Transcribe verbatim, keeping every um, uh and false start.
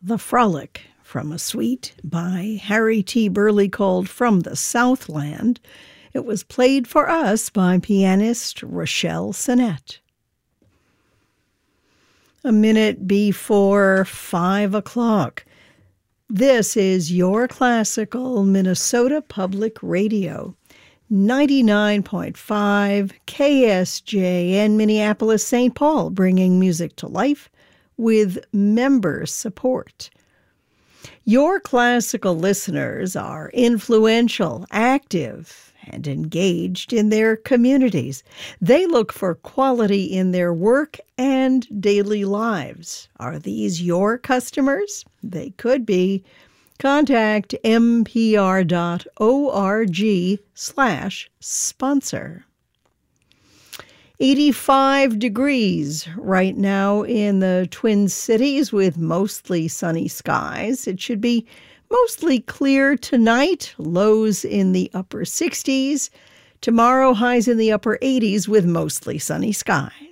The Frolic from a suite by Harry T. Burleigh called From the Southland. It was played for us by pianist Rochelle Sinnett. A minute before five o'clock. This is your classical Minnesota Public Radio. ninety-nine point five K S J N Minneapolis, Saint Paul, bringing music to life with member support. Your classical listeners are influential, active, and engaged in their communities. They look for quality in their work and daily lives. Are these your customers? They could be. Contact mpr.org slash sponsor. eighty-five degrees right now in the Twin Cities with mostly sunny skies. It should be mostly clear tonight, lows in the upper sixties. Tomorrow, highs in the upper eighties with mostly sunny skies.